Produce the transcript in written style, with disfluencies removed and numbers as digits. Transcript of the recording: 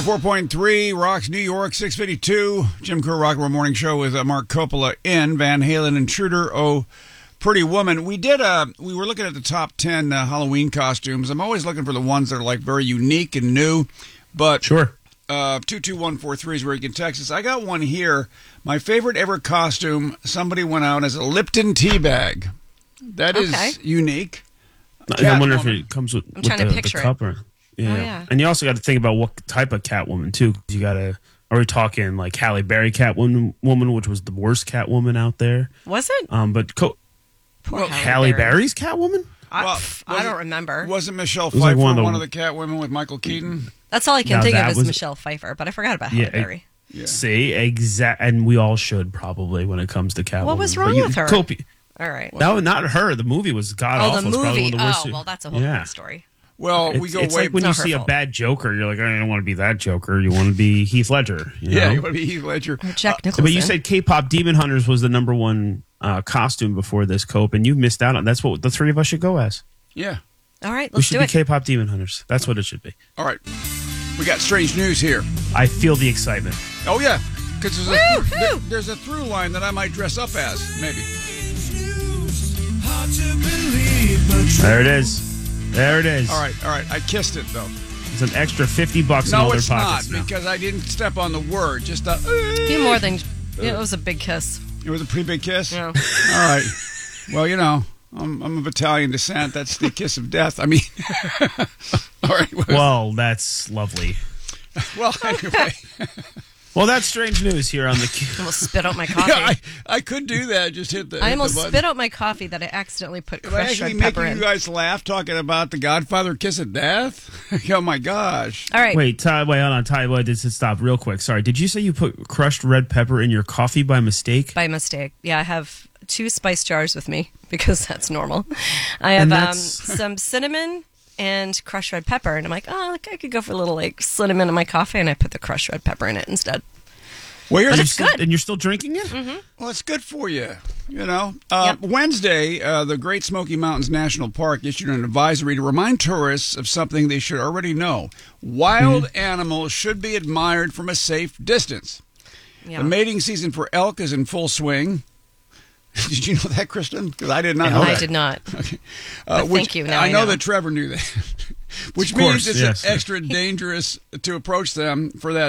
104.3 Rocks New York, 652. Jim Kerr Rock and Roll Morning Show with Mark Coppola in Van Halen, Intruder, Oh Pretty Woman. We were looking at the top 10 Halloween costumes. I'm always looking for the ones that are like very unique and new. But sure. 22143 is where you can text us. I got one here. My favorite ever costume, somebody went out as a Lipton tea bag. That is unique. I wonder if it comes with, I'm trying to picture the cup. it. Or, yeah. And you also got to think about what type of Catwoman, too. You got to, are we talking like Halle Berry Catwoman, which was the worst Catwoman out there? Was it? But Poor Halle Berry's Catwoman? I don't remember. Wasn't Michelle Pfeiffer one of the Catwomen with Michael Keaton? That's all I can think of is Michelle Pfeiffer, but I forgot about Halle Berry. Yeah. See, and we all should probably when it comes to Catwoman. What was wrong with her? Kopi. All right. No, not her. The movie was god-awful. Oh, the movie. Well, that's a whole different story. Well, it's like when you see a bad Joker, you're like, I don't want to be that Joker. You want to be Heath Ledger. You want to be Heath Ledger. Or Jack Nicholson. But you said K-pop Demon Hunters was the number one costume before this, Cope, and you missed out on. That's what the three of us should go as. Yeah. All right, let's do it. We should be K-pop Demon Hunters. That's what it should be. All right. We got strange news here. I feel the excitement. Oh, yeah. Because there's a through line that I might dress up as, maybe. There it is. There it is. All right. I kissed it, though. It's an extra $50 in all their pockets. No, it's not, because I didn't step on the word. Just a... few more than... It was a big kiss. It was a pretty big kiss? Yeah. All right. Well, you know, I'm of Italian descent. That's the kiss of death. I mean... All right. Well, that's lovely. Well, anyway... Well, that's strange news here on the... I almost spit out my coffee. Yeah, I could do that. Just hit the I almost spit out my coffee that I accidentally put crushed red pepper in. Making you guys laugh talking about the Godfather kiss of death? Oh, my gosh. All right. Wait, Ty, hold on. Ty, stop real quick. Sorry. Did you say you put crushed red pepper in your coffee by mistake? By mistake. Yeah, I have 2 spice jars with me because that's normal. I have some cinnamon and crushed red pepper, and I'm like, I could go for a little cinnamon in my coffee, and I put the crushed red pepper in it instead. Well, but it's good. And you're still drinking it? Mm-hmm. Well, it's good for you, you know. Yep. Wednesday, the Great Smoky Mountains National Park issued an advisory to remind tourists of something they should already know. Wild animals should be admired from a safe distance. Yeah. The mating season for elk is in full swing. Did you know that, Kristen? Because I did not know that. I did not. Okay. Thank you. Now I know that Trevor knew that. Which means it's extra dangerous to approach them for that